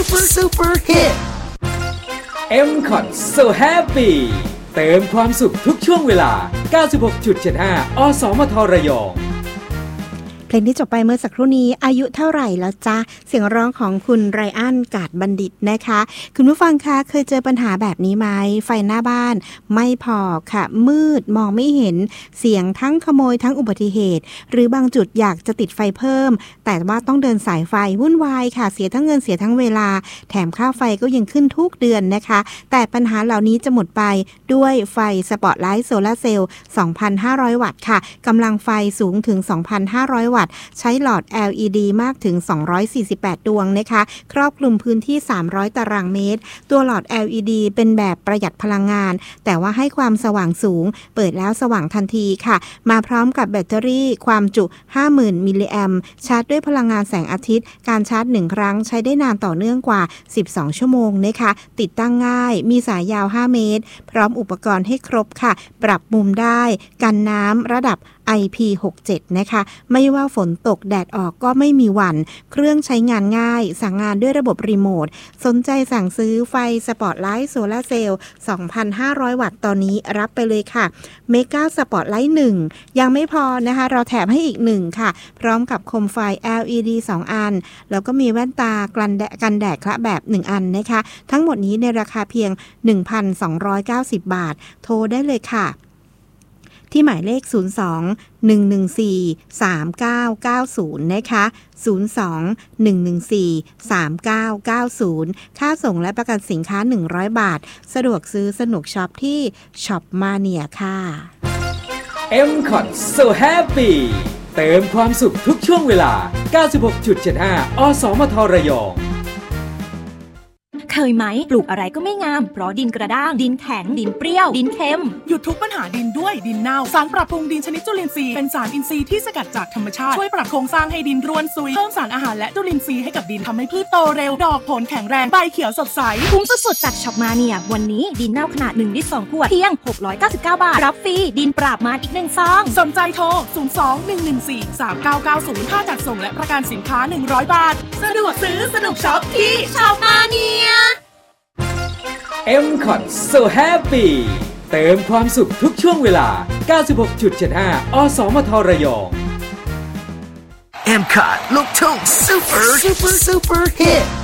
super hit M-Cot So Happy เติมความสุขทุกช่วงเวลา 96.75 อสมทระยองเพลงที่จบไปเมื่อสักครู่นี้อายุเท่าไหร่แล้วจ๊ะเสียงร้องของคุณไรอันกาดบัณฑิตนะคะคุณผู้ฟังคะเคยเจอปัญหาแบบนี้ไหมไฟหน้าบ้านไม่พอค่ะมืดมองไม่เห็นเสียงทั้งขโมยทั้งอุบัติเหตุหรือบางจุดอยากจะติดไฟเพิ่มแต่ว่าต้องเดินสายไฟวุ่นวายค่ะเสียทั้งเงินเสียทั้งเวลาแถมค่าไฟก็ยังขึ้นทุกเดือนนะคะแต่ปัญหาเหล่านี้จะหมดไปด้วยไฟสปอตไลท์โซลาร์เซลล์ 2,500 วัตต์ค่ะกำลังไฟสูงถึง 2,500 วัตต์ใช้หลอด LED มากถึง248ดวงนะคะครอบคลุมพื้นที่300ตารางเมตรตัวหลอด LED เป็นแบบประหยัดพลังงานแต่ว่าให้ความสว่างสูงเปิดแล้วสว่างทันทีค่ะมาพร้อมกับแบตเตอรี่ความจุ 50,000 มิลลิแอมป์ชาร์จด้วยพลังงานแสงอาทิตย์การชาร์จ1ครั้งใช้ได้นานต่อเนื่องกว่า12ชั่วโมงนะคะติดตั้งง่ายมีสายยาว5เมตรพร้อมอุปกรณ์ให้ครบค่ะปรับมุมได้กันน้ำระดับIP67 นะคะไม่ว่าฝนตกแดดออกก็ไม่มีหวั่นเครื่องใช้งานง่ายสั่งงานด้วยระบบรีโมทสนใจสั่งซื้อไฟสปอตไลท์โซลาร์เซลล์ 2,500 วัตต์ตอนนี้รับไปเลยค่ะเมกาสปอตไลท์1ยังไม่พอนะคะเราแถมให้อีก1ค่ะพร้อมกับโคมไฟ LED 2 อันแล้วก็มีแว่นตากันแดดคละแบบ1อันนะคะทั้งหมดนี้ในราคาเพียง 1,290 บาทโทรได้เลยค่ะที่หมายเลข 02-114-3990 นะคะ 02-114-3990 ค่าส่งและประกันสินค้า100บาทสะดวกซื้อสนุกช็อปที่ช็อปมาเนียค่ะ M-Cot So Happy เติมความสุขทุกช่วงเวลา 96.75 อสมทระยองเคยไหมปลูกอะไรก็ไม่งามเพราะดินกระด้างดินแข็งดินเปรี้ยวดินเค็มหยุดทุกปัญหาดินด้วยดินเน่าสารปรับปรุงดินชนิดจุลินทรีย์เป็นสารอินทรีย์ที่สกัดจากธรรมชาติช่วยปรับโครงสร้างให้ดินร่วนซุยเพิ่มสารอาหารและจุลินทรีย์ให้กับดินทำให้พืชโตเร็วดอกผลแข็งแรงใบเขียวสดใสคุ้มสุดๆจากช็อปมาเนี่ยวันนี้ดินเน่าขนาด1ลิตร2ขวดเพียง699 บาทรับฟรีดินปราบมารอีก1ซองสนใจโทร02-114-3990ค่าจัดส่งและประกันสินค้า100บาทสะดวกซื้อสนุกช็อปที่ช็อปมาเนี่ย M-Cot So Happy เติมความสุขทุกช่วงเวลา 96.75 อสมทระยอง M-Cot ลูกทุ่ง super hit